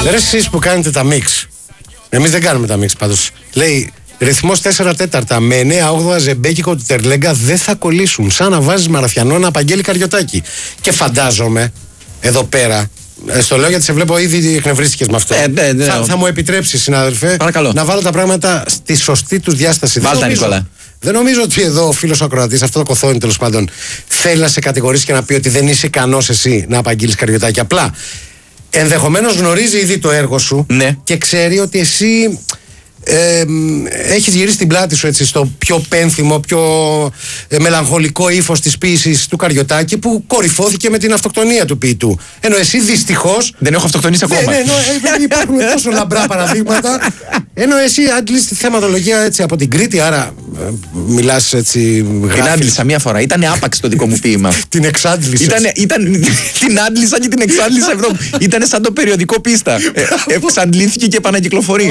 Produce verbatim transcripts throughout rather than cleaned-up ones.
Ρε εσείς που κάνετε τα μίξ. Εμείς δεν κάνουμε τα μίξ πάντως. Λέει ρυθμός τέσσερα τέταρτα με εννέα όγδοα ζεμπέκικο του Τερλέγκα δεν θα κολλήσουν. Σαν να βάζεις Μαραθιανό να Παγγέλη Καριωτάκη. Και φαντάζομαι εδώ πέρα. Στο λέω γιατί σε βλέπω ήδη εκνευρίστηκες με αυτό. Ε, ναι, ναι, θα, θα μου επιτρέψει, συνάδελφε, παρακαλώ, να βάλω τα πράγματα στη σωστή του διάσταση. Βάλτα, Νικόλα. Δεν νομίζω ότι εδώ ο φίλος ο ακροατής, αυτό το κοθόνι τέλος πάντων, θέλει να σε κατηγορήσει και να πει ότι δεν είσαι ικανός εσύ να απαγγείλεις Καριωτάκη. Απλά ενδεχομένως γνωρίζει ήδη το έργο σου, ναι, και ξέρει ότι εσύ ε, έχεις γυρίσει την πλάτη σου έτσι, στο πιο πένθυμο, πιο ε, μελαγχολικό ύφος της ποίησης του Καριωτάκη, που κορυφώθηκε με την αυτοκτονία του ποιητού. Ενώ εσύ δυστυχώς δεν έχω αυτοκτονήσει ακόμα. Ναι, ναι, ναι, υπάρχουν τόσο λαμπρά παραδείγματα. Ενώ εσύ αντλείς τη θεματολογία έτσι από την Κρήτη, άρα ε, μιλάς έτσι. Την άντλησα μία φορά. Ήταν άπαξ το δικό μου ποίημα. Την εξάντλησες. Ήταν, ήταν, την άντλησα και την εξάντλησα. Ήταν σαν το περιοδικό Πίστα. ε, εξαντλήθηκε και επανακυκλοφορεί.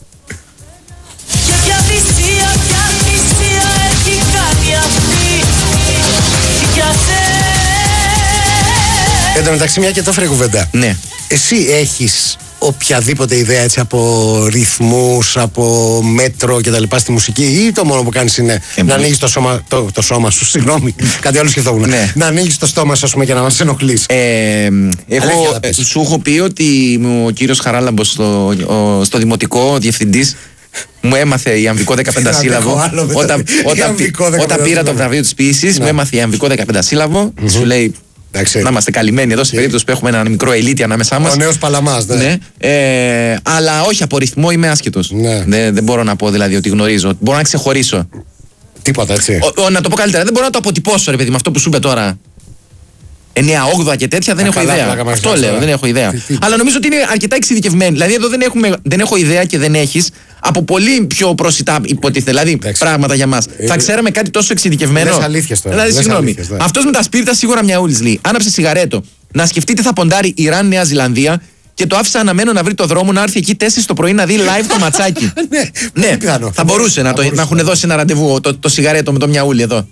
Εν τω μεταξύ, μια και το έφερε κουβέντα. Ναι. Εσύ έχεις οποιαδήποτε ιδέα έτσι από ρυθμούς, από μέτρο κτλ. Στη μουσική, ή το μόνο που κάνεις είναι ε, να ανοίγεις το σώμα, το, το σώμα σου, συγγνώμη, κάτι άλλο σκεφτόμουν. Ναι. Να ανοίγεις το στόμα σου, ας πούμε, για να μας ενοχλείς. Ε, εγώ ε, σου έχω πει ότι ο κύριος Χαράλαμπος στο, ο, στο δημοτικό, ο διευθυντής, μου έμαθε ιαμβικό δεκαπέντε σύλλαβο. Όταν, όταν, όταν πήρα το βραβείο της ποίησης, μου έμαθε ιαμβικό δεκαπέντε σύλλαβο. Mm-hmm. Σου λέει εντάξει, να είμαστε καλυμμένοι εδώ, σε περίπτωση που έχουμε ένα μικρό ελίτη ανάμεσά μας. Ο νέος Παλαμάς, ναι. ναι. Ε, αλλά όχι, από ρυθμό είμαι άσχετος. Ναι. Δεν, δεν μπορώ να πω δηλαδή ότι γνωρίζω. Μπορώ να ξεχωρίσω. Τίποτα, έτσι. Ο, ο, να το πω καλύτερα, δεν μπορώ να το αποτυπώσω, ρε παιδί, με αυτό που σου είπε τώρα. εννέα όγδοα και τέτοια δεν Α, έχω καλά, ιδέα. Πλάκα, αυτό λέω, τώρα. δεν έχω ιδέα. Τι, τι. Αλλά νομίζω ότι είναι αρκετά εξειδικευμένη. Δηλαδή εδώ δεν, έχουμε, δεν έχω ιδέα και δεν έχεις από πολύ πιο προσιτά υποτίθεται. Δηλαδή εντάξει, πράγματα για μας. Ε, θα ξέραμε κάτι τόσο εξειδικευμένο. Λες αλήθειες τώρα. Δηλαδή, συγγνώμη. Αυτός με τα σπίρτα σίγουρα μιαούλης λέει. Άναψε σιγαρέτο. Να σκεφτεί τι θα ποντάρει Ιράν, Νέα Ζηλανδία, και το άφησα αναμένο να βρει το δρόμο να έρθει εκεί τέσσερις το πρωί να δει live το ματσάκι. ναι, ναι, θα, θα μπορούσε να, το, να έχουν δώσει ένα ραντεβού το, το σιγαρέτο με το μιαούλι εδώ.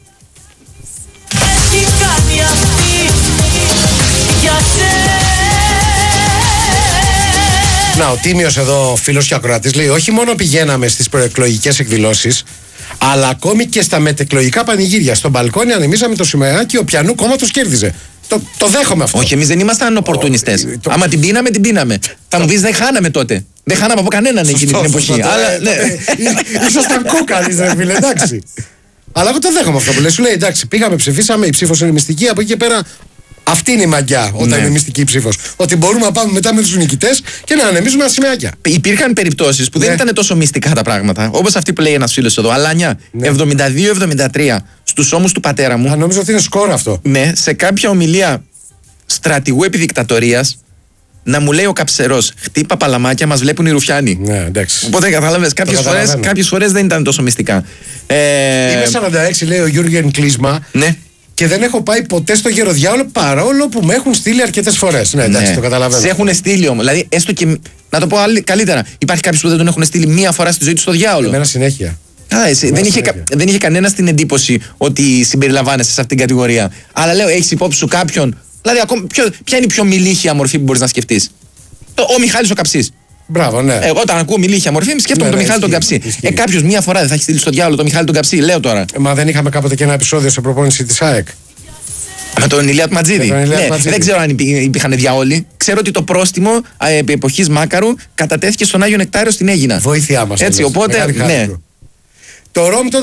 Να, ο Τίμιος εδώ, φίλος και ακροατής, λέει: όχι μόνο πηγαίναμε στις προεκλογικές εκδηλώσεις, αλλά ακόμη και στα μετεκλογικά πανηγύρια. Στο μπαλκόνι ανεμίζαμε το σημαίακι, ο πιανού κόμματος κέρδιζε. Το, το δέχομαι αυτό. Όχι, εμείς δεν ήμασταν οπορτουνιστές. Το... Άμα την πίναμε, την πίναμε. Θα μου πεις, δεν χάναμε τότε. Δεν χάναμε από κανέναν εκείνη την εποχή. Αλλά ναι. Ήσασταν κόκαλης, ρε φίλε, εντάξει. Αλλά εγώ το δέχομαι αυτό που λέει. Σου λέει: εντάξει, πήγαμε, ψηφίσαμε, η ψήφος είναι μυστική, από εκεί και πέρα. Αυτή είναι η μαγιά όταν ναι. είναι μυστική ψήφος. Ότι μπορούμε να πάμε μετά με τους νικητές και να ανεμίζουμε ένα σημαίακια. Υπήρχαν περιπτώσεις που ναι. δεν ήταν τόσο μυστικά τα πράγματα. Όπως αυτή που λέει ένας φίλος εδώ. Αλάνια, ναι. εβδομήντα δύο εβδομήντα τρία στους ώμους του πατέρα μου. Α, νομίζω ότι είναι σκορ αυτό. Ναι, σε κάποια ομιλία στρατηγού επιδικτατορίας, να μου λέει ο Καψερός: χτύπα παλαμάκια, μας βλέπουν οι Ρουφιάνοι. Ναι, εντάξει. Οπότε κατάλαβες, κάποιες φορές, κάποιες φορές δεν ήταν τόσο μυστικά. Ε... Είμαι σαράντα έξι, λέει ο Γιούργεν Κλίσμα. Ναι. Και δεν έχω πάει ποτέ στο Γεροδιάολο, παρόλο που με έχουν στείλει αρκετές φορές. Ναι, εντάξει, ναι. το καταλαβαίνω. Σε έχουν στείλει όμως. Δηλαδή, έστω και. Να το πω καλύτερα. Υπάρχει κάποιος που δεν τον έχουν στείλει μία φορά στη ζωή του στο διάολο. Εμένα συνέχεια. Α, εσύ, δεν, είχε, δεν είχε κανένα την εντύπωση ότι συμπεριλαμβάνεσαι σε αυτήν την κατηγορία. Αλλά λέω, έχεις υπόψη σου κάποιον. Δηλαδή, ακόμα, ποιο, ποια είναι η πιο μιλήχια μορφή που μπορείς να σκεφτείς? Ο Μιχάλης ο Καψής. Μπράβο, ναι. Εγώ όταν ακούω μιλήχια μορφή, σκέφτομαι ναι, τον ναι, Μιχάλη τον Καψή. Ε, κάποιος μία φορά δεν θα έχει στείλει στο διάολο τον Μιχάλη τον Καψή, λέω τώρα. Μα δεν είχαμε κάποτε και ένα επεισόδιο σε προπόνηση της ΑΕΚ? Με τον Ηλία του Ματζίδη. Ναι, Ματζίδη. Δεν ξέρω αν υπήρχαν διάολοι. Ξέρω ότι το πρόστιμο επί εποχής Μάκαρου κατατέθηκε στον Άγιο Νεκτάριο στην Αίγινα. Βοήθειά μας. Έτσι, οπότε. Ναι. Το Ρόμ